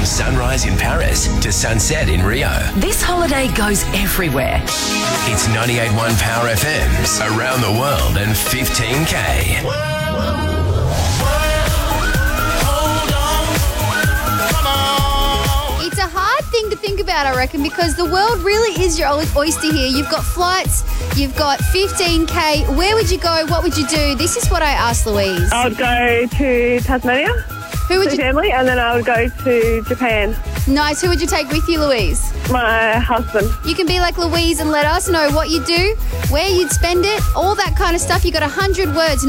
sunrise in Paris to sunset in Rio. This holiday goes everywhere. It's 98.1 Power FM's Around the World and 15K. It's a hard thing to think about, I reckon, because the world really is your oyster here. You've got flights, you've got 15K. Where would you go? What would you do? This is what I asked Louise. I would go to Tasmania. Who would you? Family, and then I would go to Japan. Nice. Who would you take with you, Louise? My husband. You can be like Louise and let us know what you do, where you'd spend it, all that kind of stuff. You got 100 words,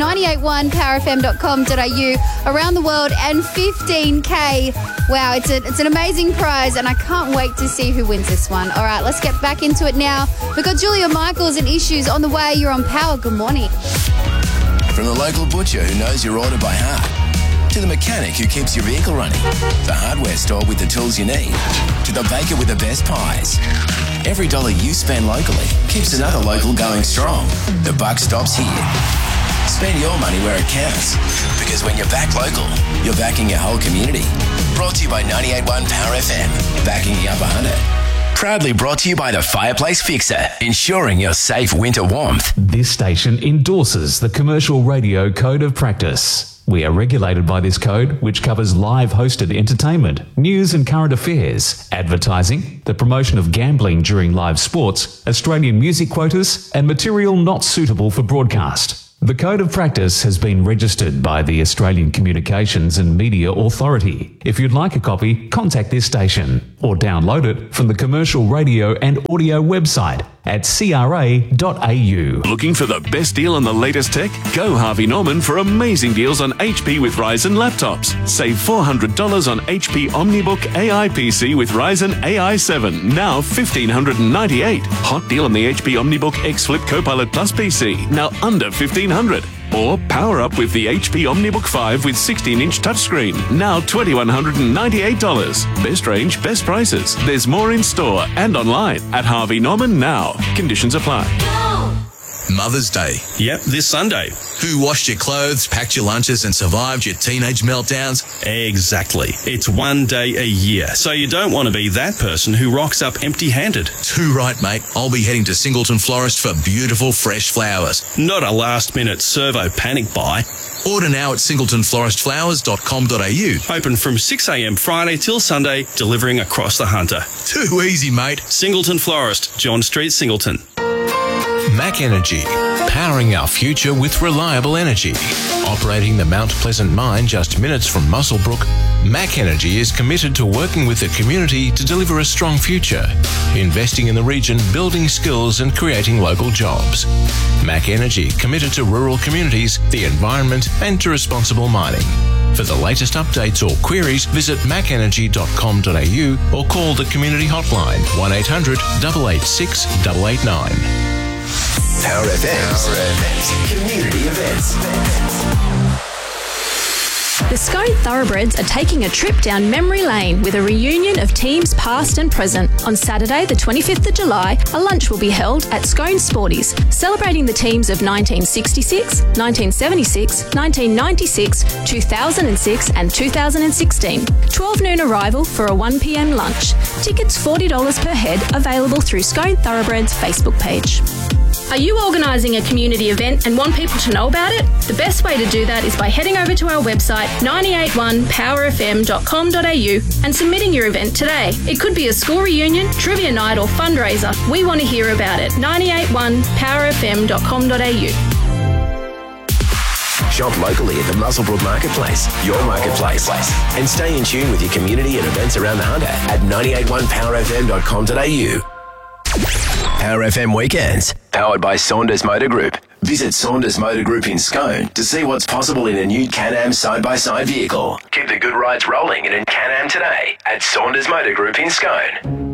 981powerfm.com.au, around the world, and 15K. Wow, it's an amazing prize, and I can't wait to see who wins this one. All right, let's get back into it now. We've got Julia Michaels and Issues on the way. You're on Power. Good morning. From the local butcher who knows your order by heart, to the mechanic who keeps your vehicle running, the hardware store with the tools you need, to the baker with the best pies. Every dollar you spend locally keeps another local going strong. The buck stops here. Spend your money where it counts, because when you're back local, you're backing your whole community. Brought to you by 98.1 Power FM, backing the Upper Hunter. Proudly brought to you by the Fireplace Fixer, ensuring your safe winter warmth. This station endorses the Commercial Radio Code of Practice. We are regulated by this code, which covers live hosted entertainment, news and current affairs, advertising, the promotion of gambling during live sports, Australian music quotas, and material not suitable for broadcast. The Code of Practice has been registered by the Australian Communications and Media Authority. If you'd like a copy, contact this station or download it from the Commercial Radio and Audio website at cra.au. Looking for the best deal on the latest tech? Go Harvey Norman for amazing deals on HP with Ryzen laptops. Save $400 on HP OmniBook AI PC with Ryzen AI 7, now $1,598. Hot deal on the HP OmniBook X Flip Copilot Plus PC, now under $1,500. Or power up with the HP OmniBook 5 with 16-inch touchscreen, now $2,198. Best range, best prices. There's more in store and online at Harvey Norman now. Conditions apply. Mother's Day. Yep, this Sunday. Who washed your clothes, packed your lunches and survived your teenage meltdowns? Exactly. It's one day a year, so you don't want to be that person who rocks up empty-handed. Too right, mate. I'll be heading to Singleton Florist for beautiful fresh flowers. Not a last-minute servo panic buy. Order now at singletonfloristflowers.com.au. Open from 6 a.m. Friday till Sunday, delivering across the Hunter. Too easy, mate. Singleton Florist, John Street, Singleton. Mac Energy, powering our future with reliable energy. Operating the Mount Pleasant mine just minutes from Muswellbrook, Mac Energy is committed to working with the community to deliver a strong future, investing in the region, building skills and creating local jobs. Mac Energy, committed to rural communities, the environment and to responsible mining. For the latest updates or queries, visit macenergy.com.au or call the community hotline 1800 886 889. Power FM's community events. The Scone Thoroughbreds are taking a trip down memory lane with a reunion of teams past and present. On Saturday, the 25th of July, a lunch will be held at Scone Sporties, celebrating the teams of 1966, 1976, 1996, 2006 and 2016. 12 noon arrival for a 1 p.m. lunch. Tickets $40 per head, available through Scone Thoroughbreds Facebook page. Are you organising a community event and want people to know about it? The best way to do that is by heading over to our website 981powerfm.com.au and submitting your event today. It could be a school reunion, trivia night or fundraiser. We want to hear about it. 981powerfm.com.au. Shop locally at the Muswellbrook Marketplace, your marketplace. And stay in tune with your community and events around the Hunter at 981powerfm.com.au. Power FM Weekends, powered by Saunders Motor Group. Visit Saunders Motor Group in Scone to see what's possible in a new Can-Am side-by-side vehicle. Keep the good rides rolling in a Can-Am today at Saunders Motor Group in Scone.